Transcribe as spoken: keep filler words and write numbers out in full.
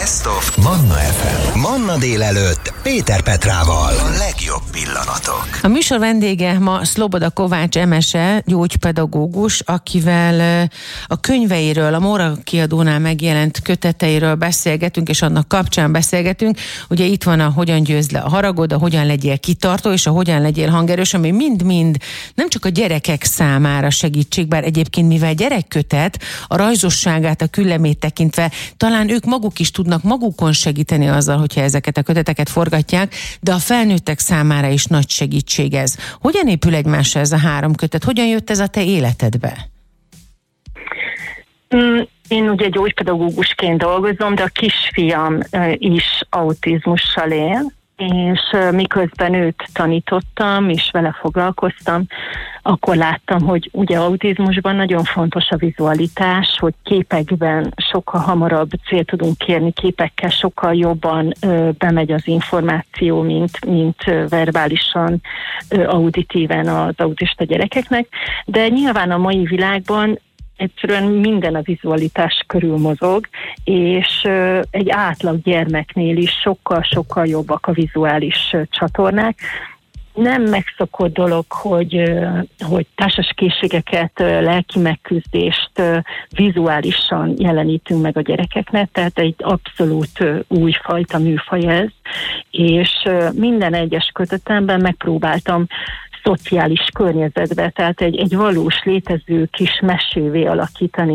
Best of Manna ef em. Manna délelőtt Péter Petrával. A legjobb pillanatok. A műsor vendége ma Szloboda Kovács Emese, gyógypedagógus, akivel a könyveiről, a Móra kiadónál megjelent köteteiről beszélgetünk, és annak kapcsán beszélgetünk. Ugye itt van a Hogyan győzd le a haragod, a Hogyan legyél kitartó, és a Hogyan legyél hangerős, ami mind-mind nem csak a gyerekek számára segítség, bár egyébként mivel gyerekkötet, a rajzosságát, a küllemét tekintve, talán ők maguk is tudnak magukon segíteni azzal, hogyha ezeket a köteteket forgatják, de a felnőttek számára is nagy segítség ez. Hogyan épül egymásra ez a három kötet? Hogyan jött ez a te életedbe? Én ugye gyógypedagógusként dolgozom, de a kisfiam is autizmussal él, és miközben őt tanítottam, és vele foglalkoztam, akkor láttam, hogy ugye autizmusban nagyon fontos a vizualitás, hogy képekben sokkal hamarabb cél tudunk kérni, képekkel sokkal jobban ö, bemegy az információ, mint, mint ö, verbálisan, ö, auditíven az autista gyerekeknek, de nyilván a mai világban egyszerűen minden a vizualitás körül mozog, és uh, egy átlag gyermeknél is sokkal-sokkal jobbak a vizuális uh, csatornák. Nem megszokott dolog, hogy, uh, hogy társas készségeket, uh, lelki megküzdést uh, vizuálisan jelenítünk meg a gyerekeknek, tehát egy abszolút uh, újfajta műfaj ez, és uh, minden egyes kötetemben megpróbáltam szociális környezetbe, tehát egy, egy valós létező kis mesévé alakítani